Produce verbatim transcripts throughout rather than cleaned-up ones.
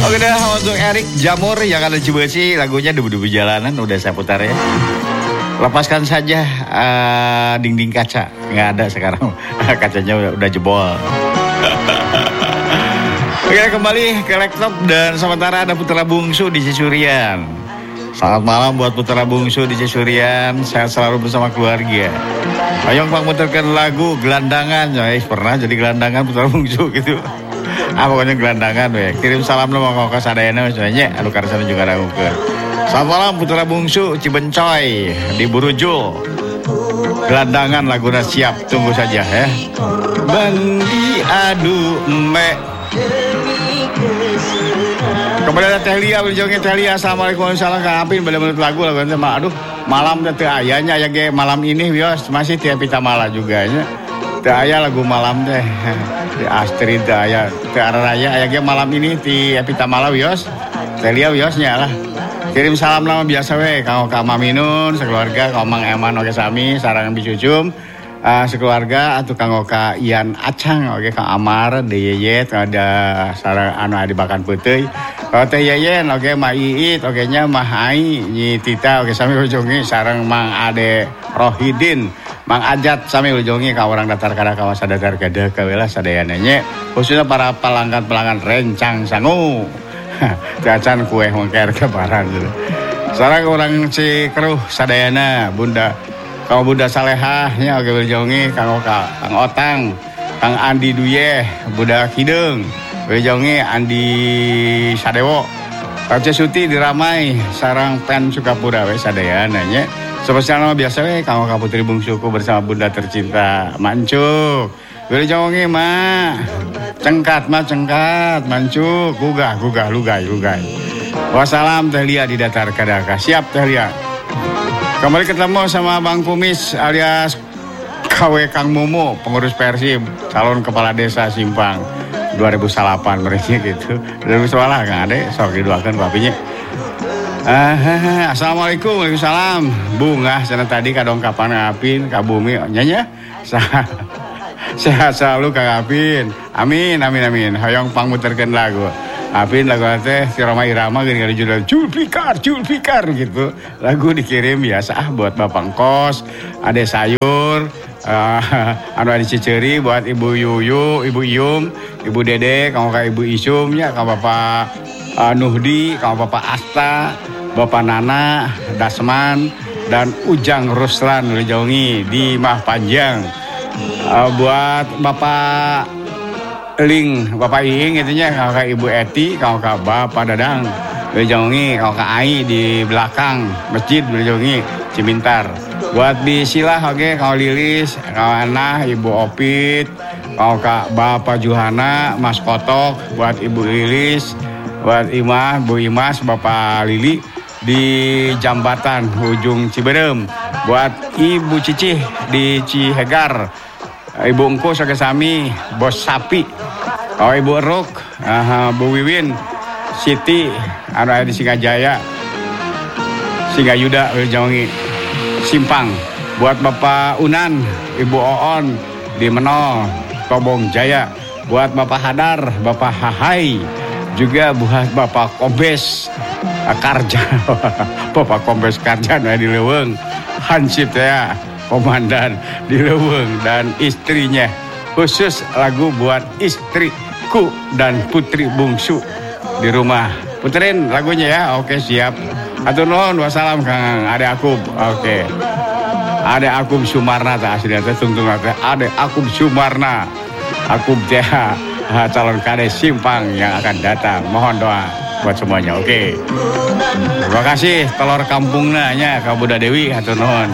Oke dah, untuk Erik Jamur yang ada Cibeussi, lagunya Debu-Debu Jalanan udah saya putar ya. Lepaskan saja uh, dinding kaca, nggak ada sekarang. Kacanya udah, udah jebol. Oke, kembali ke laptop dan sementara ada Putra Bungsu di Cisurian. Selamat malam buat Putra Bungsu di Cisurian. Sehat selalu bersama keluarga. Ayong Pak muterkan lagu gelandangan, ya pernah jadi gelandangan Putra Bungsu gitu. Ah pokoknya gelandangan we. Kirim salam lo mau ke sadayana misalnya. Anu karsana juga rangukeun. Selamat malam Putra Bungsu Cibencoy di Burujul. Gelandangan laguna siap, tunggu saja ya. Bandi adu mek. Kepada Teh Lia berjongnya Teh Lia. Assalamualaikum warahmatullahi wabarakatuh. Apin pada menurut lagu lagu nanti aduh malam teh ayahnya aya ge malam ini wios masih tiap pita mala juga nya. Teh aya lagu malam teh. Di Astrid teh aya teh araraya aya ge malam ini ti Epita Mala wios. Teh Lia wiosnya lah. Kirim salam nama biasa we kanggo ka Maminun sekeluarga ka Mang Eman oge sami sareng Bisucum. Uh, sekeluarga atau kanggo ka Ian Acang oke ka Amar de Yeyet ada sareng anu adi bakan peuteui. Kalau Teh Yeyen oke Mah Iit oke nya Mah Ai Nyi Tita oke sami ujongi sareng Mang Ade Rohidin. Mang Ajat sami ujongi ka orang datar kada kawasan datar kada kawelah sadayana nya khususnya para pelanggan-pelanggan rencang sangu. Cacan kue mengker ke barang gitu. Sareng orang Cikruh sadayana Bunda Kang Bunda Salehahnya oke berjongi Kang Oka, Kang Otang, Kang Andi Duye, Bunda Kideng, berjongi Andi Sadewo, Kang Cesuti diramai, sarang Pen Sukapura we sadayana nya. Spesial nama biasa we Kang Oka Putri Bungsuku bersama Bunda tercinta Mancuk. Berjongi mah cengkat mah cengkat Mancuk, gugah gugah lugai lugai. Wassalam Teh Lia di datar kadaka. Siap Teh Lia. Kembali ketemu sama Bang Kumis alias K W Kang Momo, pengurus Persib, calon kepala desa Simpang dua ribu delapan mereka gitu. dua ribu delapan Kang Ade, sok didoakan papinya. Ah, Assalamualaikum, waalaikumsalam. Bunga sana tadi kadong kapan ngapin, ka bumi nyanya. Sehat selalu Kang Apin. Amin, amin, amin. Hoyong pangmuterkeun lagu. Apin lagu teh si Roma Irama gini ada judul Julfikar, Julfikar gitu. Lagu dikirim biasa ah buat Bapak Kos, Ade Sayur, uh, anu adi Ciceri buat Ibu Yuyu, Ibu Iyum, Ibu Dede, kamu kayak Ibu Isumnya, kamu Bapak uh, Nuhdi, kamu Bapak Asta, Bapak Nana, Dasman, dan Ujang Ruslan Lejongi di Mah Panjang. Uh, buat Bapak Ling, Bapak Iing itunya kalau ke Ibu Eti, kalau ke Bapak Dadang, berjongi, kalau ke Ai di belakang masjid berjongi, Cimintar. Buat di Silah oke, okay, kalau Lilis, kalau Anah, Ibu Opit, kalau ke Bapak Juhana, Mas Kotok, buat Ibu Lilis, buat Imah, Bu Imas, Bapak Lili di Jambatan ujung Ciberem, buat Ibu Cicih di Cihegar. Ibu Engku soke sami Bos Sapi. Oh Ibu Eruk, uh, Bu Wiwin, Siti, ada di Singajaya, Singayuda, Wiljongi, Simpang. Buat Bapak Unan, Ibu Oon di Menol, Tobong Jaya. Buat Bapak Hadar, Bapak Hahai, juga buat Bapak Kombes Karja, Bapak Kombes Karja di Leweng, Hansip ya. Komandan di Leweng dan istrinya, khusus lagu buat istriku dan Putri Bungsu di rumah. Puterin lagunya ya, oke siap. Atur nuhun, wassalam Kang Ade Akub, oke. Ade Akub Sumarna tak asli teh tungtung teh Ade Akub Sumarna, Akub teh calon kades Simpang yang akan datang. Mohon doa buat semuanya, oke. Terima kasih telur kampungnya nya Kak Bunda Dewi, atur nuhun.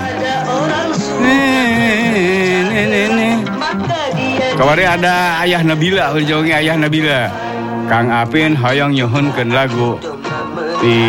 Kemarin ada Ayah Nabila, berjongi Ayah Nabila. Kang Apin hoyong nyuhunkeun lagu di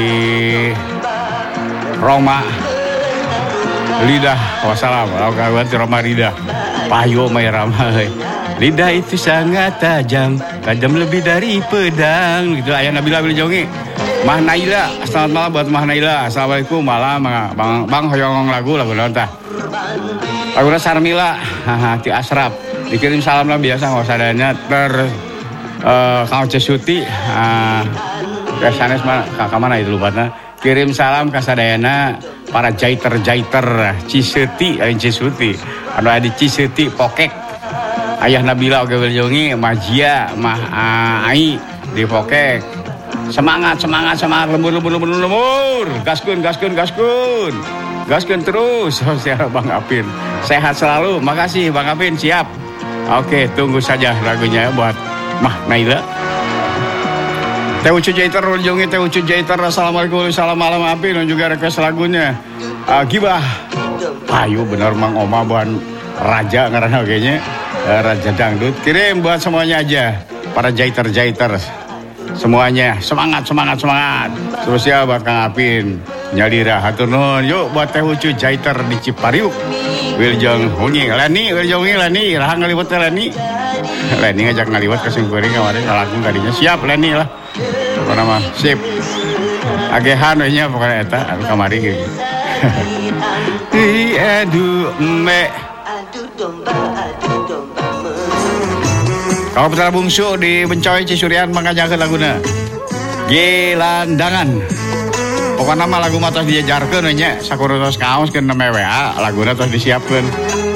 Roma Lidah. Wassalam. Kalau di Roma Lidah, payo may Rama. Lidah itu sangat tajam, tajam lebih dari pedang. Gitu Ayah Nabila berjongi. Mah Naila, selamat malam buat Mah Naila. Assalamualaikum malam, Bang Bang hoyong lagu lagu nonton. Lagu Sarmila, haha, ti Asrap. Dikirim salam lah biasa nggak usah adanya ter uh, Kang Cesuti, uh, Ya sanes mah ka mana itu lupatna. Kirim salam ka sadayana para jaiter-jaiter Ciseuti aing Cisuti. Anu aya di Ciseuti Pokek. Ayah Nabila oge wiljongi Majia mah ai di Pokek. Semangat semangat semangat lembur lembur lembur lembur. Gaskeun gaskeun gaskeun. Gaskeun terus saudara Bang Apin. Sehat selalu. Makasih Bang Apin, siap. Oke, tunggu saja lagunya buat Mah Naila. Teh Ucu Jaiter Roljongi Teh Ucu Jaiter. Assalamualaikum salam malam Apin dan juga request lagunya. Uh, Gibah. Ayo bener Mang Oma buan raja ngaranna kayaknya. Uh, raja dangdut. Kirim buat semuanya aja. Para jaiter-jaiter. Semuanya semangat semangat semangat. Sosial buat Kang Apin. Nyadira hatur nuhun. Yuk buat Teh Ucu Jaiter di Cipariuk. Wiljong Hungi, Leni, Wiljong Hungi, Leni, rahang ngaliwat ke Leni. Leni ngajak ngaliwat ke Singkuring kemarin, ngalagung tadinya. Siap Leni lah. Apa nama? Sip. Agehan nya pokoknya eta, anu kamari gitu. Ih, aduh, mek. Aduh domba, aduh domba. Kalau putra bungsu di Bencoy Cisurian mengajarkan laguna. Gelandangan. Pokoknya nama lagu mah tos diajarkeun nya sakurutos kaos ke W A laguna tos disiapkeun.